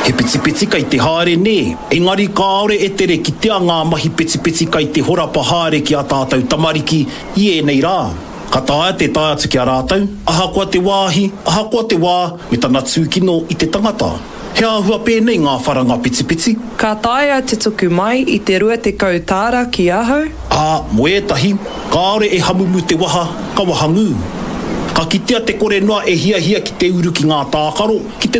He piti kai te haere ne. Engari kāore e tere ki tea ngā mahi piti kai te horapa haere ki a tātou tamariki i e nei rā. Ka tāia te tāia atu ki a rātou. Aha koa te wāhi, aha koa te wā, me tana tūkino i te tangata. He ahua pēnei ngā wharanga piti. Ka tāia te tuku mai i te rua te kautāra ki ahau. Mo etahi, kāore e hamumu te waha, ka wahangu. Ka kitea te kore noa e hia ki te uru ki ngā tākaro, ki te